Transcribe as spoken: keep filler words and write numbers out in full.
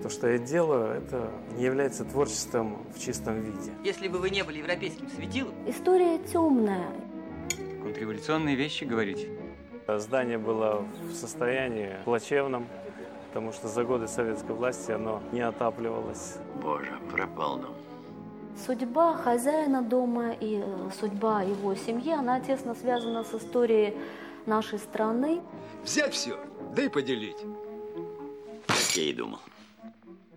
То, что я делаю, это не является творчеством в чистом виде. Если бы вы не были европейским светилом... История темная. Контрреволюционные вещи, говорите? Здание было в состоянии плачевном, потому что за годы советской власти оно не отапливалось. Боже, пропал нам. Судьба хозяина дома и судьба его семьи, она тесно связана с историей нашей страны. Взять все, да и поделить. Как я и думал.